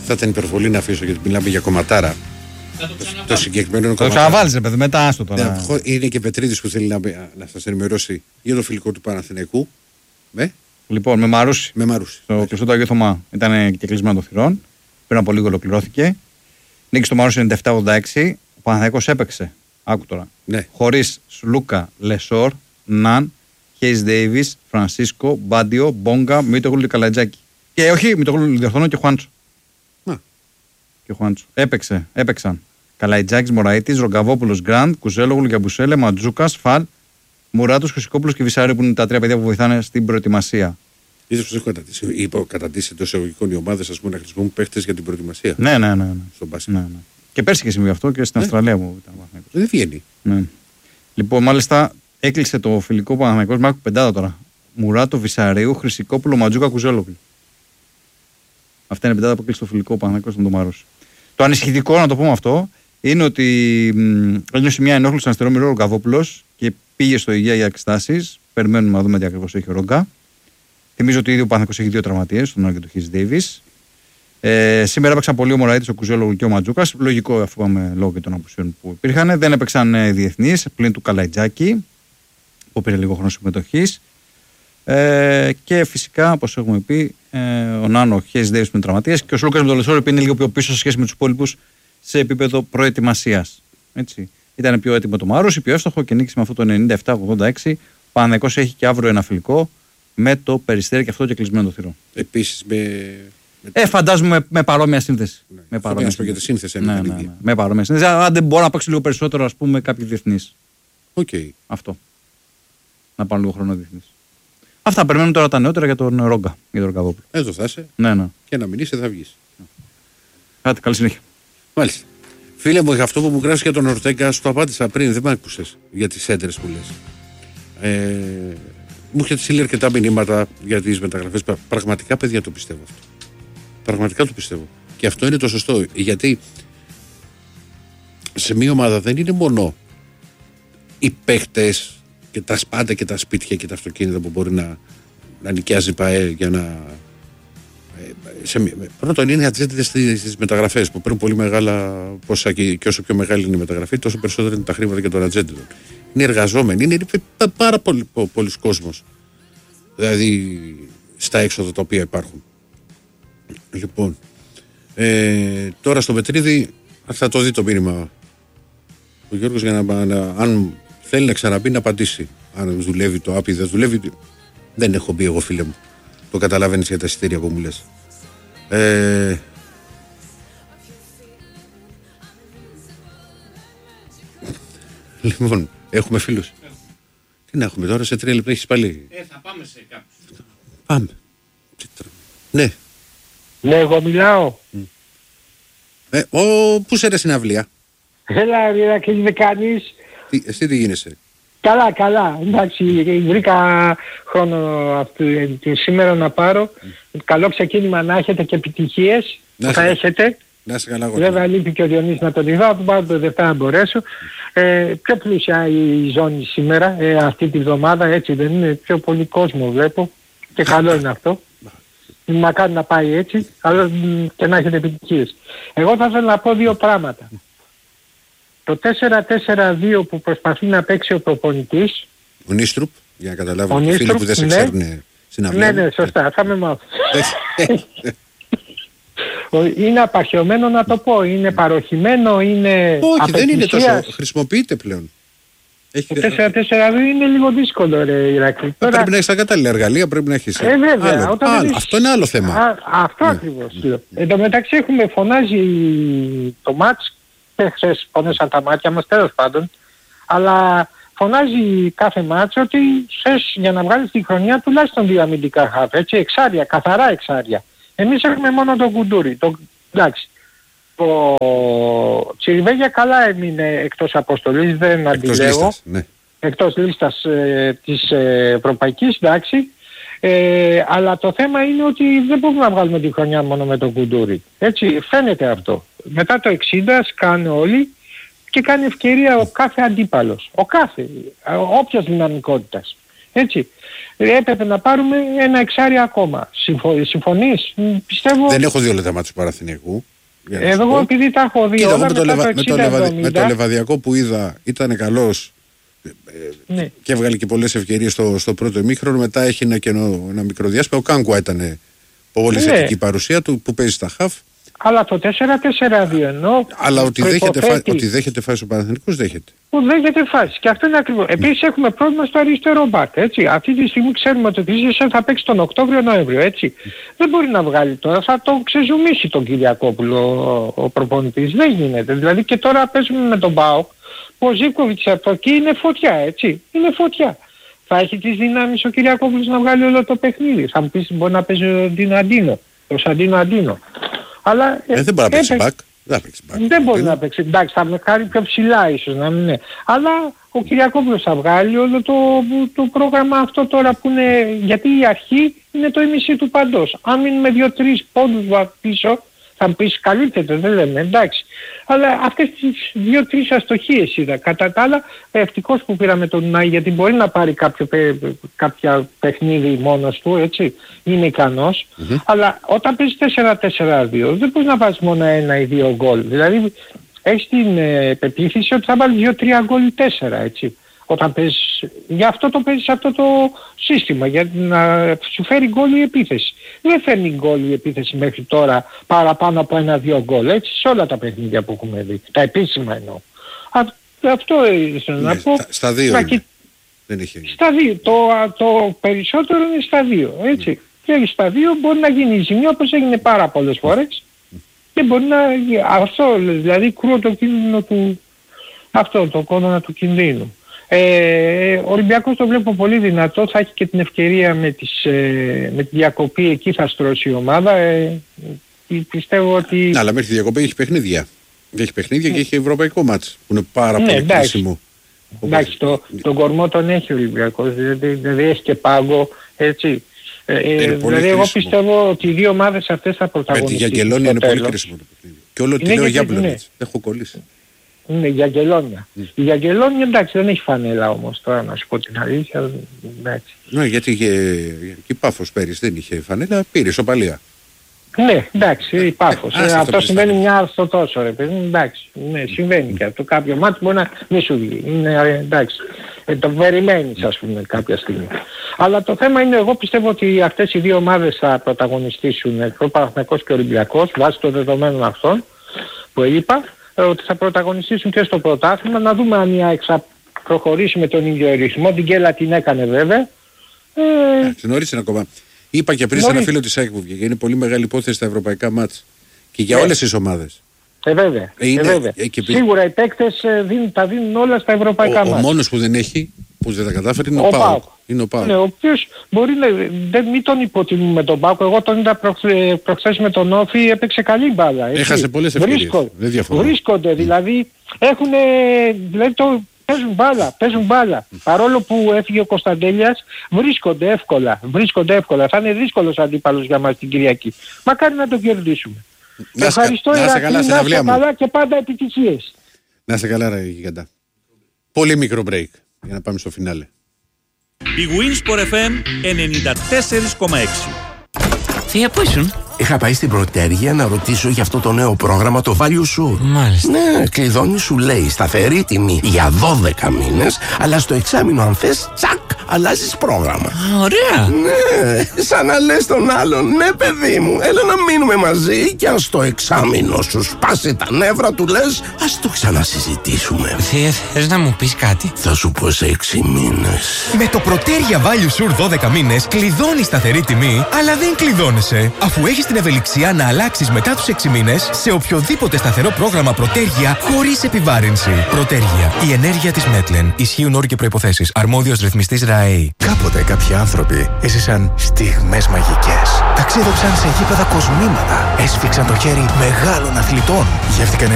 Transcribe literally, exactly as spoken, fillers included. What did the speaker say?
θα ήταν υπερβολή να αφήσω γιατί μιλάμε για κομματάρα. Το, το συγκεκριμένο είναι κομματάρα. Το ξαναβάλεις ρε παιδί, μετά άστο τώρα. Ναι, είναι και Πετρίδης που θέλει να, να σας ενημερώσει για το φιλικό του Παναθηναϊκού. Με. Λοιπόν, με Μαρούσι. Με Μαρούσι. Το κλειστό του Αγίου Θωμά ήταν και κλεισμένο των θυρών. Πριν από λίγο ολοκληρώθηκε. Νίκη στο Μαρούσι ενενήντα επτά ογδόντα έξι. Ο Παναθηναϊκός έπαιξε. Άκου τώρα. Ναι. Χωρίς Σλούκα, Λεσόρ, Ναν, Χέις Ντέιβις, Φρανσίσκο, Μπάντιο, Μπόγκα, Μίτογλου και Καλατζάκη. Και όχι, Μίτογλου διορθώνω και Χουάντσο. Να. Και Χουάντσο. Έπαιξε, έπαιξαν. Καλαϊτζάκης, Μωραΐτης, Ρογκαβόπουλος, Γκραντ, Κουζέλογλου, Γιαμπουσέλε, Ματζούκας, Φαλ, Μουράτος, Χρυσικόπουλος και Βυσάρη που είναι τα τρία παιδιά που βοηθάνε στην προετοιμασία. Είδες πως έχω κατατήσει, είπα, κατατήσει εντός εισαγωγικών οι ομάδες ας πούμε, να χρησιμοποιούν παίχτες για την προετοιμασία. Ναι, ναι, ναι. ναι. Στον μπάσκετ. Ναι, ναι. Και πέρσι είχε συμβεί αυτό και στην ναι. Αυστραλία που ήταν. Δεν βγαίνει. Ναι. Λοιπόν, μάλιστα έκλεισε το φιλικό Παναθηναϊκός με άκου πεντάδα τώρα. Μουράτο, Βυσαρίου, Χρυσικόπουλο, Ματζούκα, Κουζέλογλου. Αυτά είναι πεντάδα που έκλεισε το φιλικό Παναθηναϊκός με τον Μαρούσι. Το ανησυχητικό, να το πούμε αυτό, είναι ότι ένιωσε μια ενόχληση στον αριστερό μυαλό ο Ρογκαβόπουλος και πήγε στο υγεία για εξετάσεις. Περιμένουμε να δούμε τι ακριβώς έχει ο Ρόγκα. Θυμίζω ότι ήδη ο Παναθηναϊκός έχει δύο τραυματίες, τον Νόρα και τον Χις Ντέιβις. Ε, σήμερα έπαιξαν πολύ ο Μωραΐτης, ο Κουζέλογλου και ο Ματζούκας. Λογικό, αφού είπαμε λόγω και των απουσιών που υπήρχαν. Δεν έπαιξαν ε, διεθνείς, πλην του Καλαϊτζάκη, που πήρε λίγο χρόνο συμμετοχής. Ε, και φυσικά, όπως έχουμε πει, ε, ο Νάνο, ο Χις Ντέιβις με τραυματίες και ο Σλούκας με τον Λεσόρ που είναι λίγο πιο πίσω σε σχέση με τους υπόλοιπους σε επίπεδο προετοιμασίας. Έτσι. Ήταν πιο έτοιμο το Μαρούσι, πιο εύστοχο και νίκησε με αυτό το ενενήντα επτά ογδόντα έξι. Ο Παναθηναϊκός έχει και αύριο ένα φιλικό με το Περιστέρι και αυτό και κλεισμένο το θηρό. Επίσης με. Ε, φαντάζομαι με, με παρόμοια σύνθεση. Ναι. Με παρόμοια σύνθεση. Για τη σύνθεση ναι, ναι, ναι. Με παρόμοια σύνθεση. Αν δεν μπορώ να παίξω λίγο περισσότερο, ας πούμε, κάποιοι διεθνείς. Okay. Αυτό. Να πάρουν λίγο χρόνο διεθνείς. Αυτά περιμένουμε τώρα τα νεότερα για τον Ρόγκα, για τον Ρογκαβόπουλο. Εδώ θα είσαι. Ναι, ναι. Και να μην είσαι, θα βγεις. Κάτε, καλή συνέχεια. Μάλιστα. Φίλε μου, αυτό που μου γράφει για τον Ορτέγκα, σου το απάντησα πριν, δεν με άκουσες για τις έντρες που λες. Ε, μου είχε στείλει αρκετά μηνύματα για τις μεταγραφές. Πραγματικά, παιδιά, το πιστεύω αυτό. Πραγματικά το πιστεύω. Και αυτό είναι το σωστό. Γιατί σε μία ομάδα δεν είναι μόνο οι παίχτες και τα σπάντα και τα σπίτια και τα αυτοκίνητα που μπορεί να, να νοικιάζει ΠΑΕ για να. Σε, πρώτον είναι ατζέντες στις μεταγραφές που παίρνουν πολύ μεγάλα ποσά και, και όσο πιο μεγάλη είναι η μεταγραφή, τόσο περισσότερο είναι τα χρήματα και των ατζέντων. Είναι εργαζόμενοι, είναι, είναι πάρα πολύ, πολλοί κόσμος. Δηλαδή στα έξοδα τα οποία υπάρχουν. Λοιπόν, ε, τώρα στο Πετρίδη θα το δει το μήνυμα ο Γιώργος για να, να αν θέλει να ξαναμπεί να απαντήσει. Αν δουλεύει το άπι, δεν δουλεύει. Δεν έχω μπει εγώ, φίλε μου. Το καταλαβαίνεις για τα εισιτήρια που μου λες. Ε, λοιπόν, έχουμε φίλους. Έχω. Τι να έχουμε τώρα, σε τρία λεπτά έχεις πάλι. Ε, θα πάμε σε κάποιους. Πάμε. Ναι. Ναι, εγώ μιλάω. Ε, ο, πού σε ρε συναυλία. Έλα ρε, και δεν κάνεις. Τι, εσύ τι γίνεσαι. Καλά, καλά. Εντάξει, βρήκα χρόνο αυτού, σήμερα να πάρω. Mm. Καλό ξεκίνημα να έχετε και επιτυχίες. Να θα έχετε. Να είσαι καλά. Βέβαια λείπει και ο Διονύσης να τον δει. Θα πάρω το Δευτέρα να μπορέσω. Ε, πιο πλούσια η ζώνη σήμερα, ε, αυτή τη βδομάδα, έτσι δεν είναι. Πιο πολύ κόσμο βλέπω. Και καλό είναι αυτό. Μακάρι να πάει έτσι, αλλά και να έχετε επιτυχίες. Εγώ θα ήθελα να πω δύο πράγματα. Το τέσσερα τέσσερα δύο που προσπαθεί να παίξει ο προπονητής. Ο Νίστρουπ, για να καταλάβω τους φίλοι που δεν σε ναι. ξέρουν συναυλία. Ναι, ναι, σωστά, θα με μάθω. Είναι απαρχαιωμένο να το πω, είναι παροχημένο, είναι όχι, απαιτησίας. Δεν είναι τόσο, χρησιμοποιείται πλέον. Έχει... Το τέσσερα τέσσερα δύο είναι λίγο δύσκολο ρε Ηρακλή. Τώρα... Πρέπει να έχεις τα κατάλληλα εργαλεία, πρέπει να έχεις. Ε, βέβαια. Άλλο. Όταν άλλο. έχεις... Αυτό είναι άλλο θέμα. Α, αυτό ναι. Ακριβώς. Ναι. Εν τω μεταξύ έχουμε φωνάζει το μάτς και χθες φωνέσαν τα μάτια μας, τέλος πάντων. Αλλά φωνάζει κάθε μάτς ότι θες για να βγάλεις τη χρονιά τουλάχιστον δύο αμυντικά χαφ. Έτσι, εξάρια, καθαρά εξάρια. Εμείς έχουμε μόνο τον Κουντούρι. Το... Εντάξει. Ο Τσιριβέγια καλά έμεινε εκτός αποστολής, δεν αντιλέγω. Ναι. Εκτός λίστας ε, της ε, Ευρωπαϊκής, εντάξει. Ε, αλλά το θέμα είναι ότι δεν μπορούμε να βγάλουμε τη χρονιά μόνο με τον Κουντούρι. Έτσι, φαίνεται αυτό. Μετά το εξήντα σκάνε όλοι και κάνει ευκαιρία ο κάθε αντίπαλος. Ο κάθε, όποιας δυναμικότητας. Έτσι. Έπρεπε να πάρουμε ένα εξάρι ακόμα. Συμφω... Συμφωνείς? Πιστεύω... Δεν έχω δει όλα τα μάτια του Παναθηναϊκού. Εγώ επειδή τα έχω δει όλα με, το λεβα... το με, το λεβα... με το Λεβαδιακό που είδα ήταν καλός, ναι, και έβγαλε και πολλές ευκαιρίες στο, στο πρώτο ημίχρονο. Μετά έχει ένα, κενό, ένα μικρό διάστημα. Ο Κάνκουα ήταν πολύ ναι, θετική παρουσία του που παίζει στα χαφ. Αλλά το τέσσερα τέσσερα δύο ενώ... Αλλά ότι δέχεται, φα... ότι δέχεται φάση ο Παναθηναϊκός δέχεται. Που δέχεται φάση. Και αυτό είναι ακριβώς. Mm. Επίσης έχουμε πρόβλημα στο αριστερό μπακ. Έτσι. Αυτή τη στιγμή ξέρουμε ότι ο Τριζίσεν θα παίξει τον Οκτώβριο-Νοέμβριο. Έτσι. Mm. Δεν μπορεί να βγάλει τώρα. Θα το ξεζουμίσει τον Κυριακόπουλο ο, ο προπονητής. Δεν γίνεται. Δηλαδή και τώρα παίζουμε με τον ΠΑΟΚ. Ο Ζίβκοβιτς από εκεί είναι φωτιά. Έτσι. Είναι φωτιά. Θα έχει τις δυνάμεις ο Κυριακόπουλος να βγάλει όλο το παιχνίδι. Θα μου πεις μπορεί να παίζει ο Ντίνο Αντίνο. Ο Σαντίνο Αντίνο. Αλλά, ε, δεν μπορεί να παίξει μπακ. Δεν, δεν μπορεί να παίξει. Εντάξει, θα με κάνει πιο ψηλά ίσως να μην είναι. Αλλά ο Κυριακόπουλος θα βγάλει όλο το, το πρόγραμμα αυτό τώρα που είναι... Γιατί η αρχή είναι το ίμιση του παντός. Αν μείνουμε δύο-τρεις πόντους πίσω, θα μου πεις καλύτερα, δεν λέμε, εντάξει. Αλλά αυτές τις δύο-τρεις αστοχίες είδα. Κατά τα άλλα, ευτυχώς που πήραμε τον Νάη, γιατί μπορεί να πάρει κάποιο, κάποια παιχνίδι μόνος του, έτσι, είναι ικανός. Mm-hmm. Αλλά όταν παίζεις τέσσερα τέσσερα δύο, δεν μπορείς να βάζεις μόνο ένα ή δύο γκολ. Δηλαδή, έχεις την ε, πεποίθηση ότι θα βάλεις δύο τρία γκολ ή τέσσερα, έτσι. Όταν παίζεις, γι' αυτό το παίζεις αυτό το σύστημα, για να σου φέρει γκολ η επίθεση. Δεν φέρνει γκολ η επίθεση μέχρι τώρα παραπάνω από ένα-δύο γκολ, έτσι, σε όλα τα παιχνίδια που έχουμε δει. Τα επίσημα εννοώ. Α, αυτό ήθελα να πω. Στα, στα δύο είναι. Και... Δεν είχε... Στα δύο. Το, το περισσότερο είναι στα δύο, έτσι. Mm. Και στα δύο μπορεί να γίνει ζημιά όπως έγινε πάρα πολλές φορές. Mm. Και μπορεί να... Αυτό, δηλαδή, κρούω το κίνδυνο του... Αυτό, το κόδωνα του κινδύνου. Ε, ο Ολυμπιακός το βλέπω πολύ δυνατό, θα έχει και την ευκαιρία με, τις, ε, με τη διακοπή, εκεί θα στρώσει η ομάδα. Ε, πιστεύω ότι... Ναι, αλλά μέχρι τη διακοπή έχει παιχνίδια. Έχει παιχνίδια και έχει ευρωπαϊκό μάτς που είναι πάρα ναι, πολύ κρίσιμο. Εντάξει, το, τον κορμό τον έχει ο Ολυμπιακός, δηλαδή, δηλαδή έχει και πάγκο, έτσι. Ε, ε, δηλαδή εγώ πιστεύω ότι οι δύο ομάδες αυτές θα πρωταγωνιστούν. Με τη Γιαγγελόνια είναι πολύ κρίσιμο το παιχνίδι. Και όλο τη λέω για πλέον, έχω κολλήσει. Είναι για Γιαγγελόνια. Mm. Η Γιαγγελόνια εντάξει δεν έχει φανέλα όμως τώρα να σου πω την αλήθεια. Εντάξει. Ναι, γιατί και η Πάφος πέρυσι δεν είχε φανέλα, πήρε ισοπαλία. Ναι, εντάξει, η Πάφος. ε, αυτό συμβαίνει μια άρθρο τόσο ρε παιδί. Εντάξει, ναι, συμβαίνει και αυτό. Κάποιο μάτι μπορεί να μη σου βγει. Είναι εντάξει. Ε, το περιμένεις ας πούμε κάποια στιγμή. Αλλά το θέμα είναι, εγώ πιστεύω ότι αυτές οι δύο ομάδες θα πρωταγωνιστήσουν, ο Παναθηναϊκός και ο Ολυμπιακός, βάσει των δεδομένων αυτών που είπα, ότι θα πρωταγωνιστήσουν και στο πρωτάθλημα. Να δούμε αν η ΑΕΚ θα προχωρήσει με τον ίδιο ρυθμό. Την Γκέλα την έκανε βέβαια. Ε... Νωρίς είναι ακόμα. Είπα και πριν σε ένα φίλο της ΑΕΚ που βγήκε, είναι πολύ μεγάλη υπόθεση στα ευρωπαϊκά μάτς. Και για ε. όλες τις ομάδες. Ε, βέβαια. Ε, είναι, ε, βέβαια. Ε, και... Σίγουρα οι παίκτες ε, δίνουν, τα δίνουν όλα στα ευρωπαϊκά μάτς. Ο μόνος που δεν έχει, που δεν τα κατάφερε, είναι ο, ο ΠΑΟΚ. Είναι ο ΠΑΟΚ. Ναι, ο οποίος μπορεί να... Δεν, μην τον υποτιμούμε τον ΠΑΟΚ. Εγώ τον είδα προχθές, προχθές με τον Όφη, έπαιξε καλή μπάλα. Έτσι. Έχασε πολλές ευκαιρίες. Βρίσκονται, δεν διαφωνώ. Βρίσκονται, δηλαδή έχουν... Δηλαδή το... Παίζουν μπάλα, παίζουν μπάλα. Παρόλο που έφυγε ο Κωνσταντέλιας, βρίσκονται εύκολα. Βρίσκονται εύκολα. Θα είναι δύσκολος αντίπαλος για μας την Κυριακή. Μακάρι να τον κερδίσουμε. Να ευχαριστώ, Ηρακλή, να είστε καλά και πάντα επιτυχίες. Να είστε καλά, ρε Γιγαντά. Πολύ μικρό break για να πάμε στο φινάλε. Η Winsport εφ εμ ενενήντα τέσσερα κόμμα έξι. Θεία, πού ήσουν? Είχα πάει στην Πρωτέργεια να ρωτήσω για αυτό το νέο πρόγραμμα, το Value Sure. Μάλιστα. Ναι, κλειδώνει, σου λέει σταθερή τιμή για δώδεκα μήνες, αλλά στο εξάμηνο αν θες, τσακ, αλλάζεις πρόγραμμα. Α, ωραία. Ναι, σαν να λες τον άλλον, ναι παιδί μου, έλα να μείνουμε μαζί και αν στο εξάμηνο σου σπάσει τα νεύρα του λες, ας το ξανασυζητήσουμε. Θεία, θες να μου πεις κάτι? Θα σου πω σε έξι μήνες. Με το Πρωτέργεια Value Sure δώδεκα μήνες κλειδώνεις σταθερή τιμή, αλλά δεν κλειδώνεσαι, αφού έχεις την ευελιξία να αλλάξεις μετά τους έξι μήνες σε οποιοδήποτε σταθερό πρόγραμμα Πρωτέργεια χωρίς επιβάρυνση. Πρωτέργεια. Η ενέργεια της Μέτλεν. Ισχύουν όροι και προϋποθέσεις. Αρμόδιος ρυθμιστής ΡΑΕΗ. Κάποτε κάποιοι άνθρωποι έζησαν στιγμές μαγικές. Ταξίδεψαν σε γήπεδα κοσμήματα. Έσφιξαν το χέρι μεγάλων αθλητών. Γεύτηκαν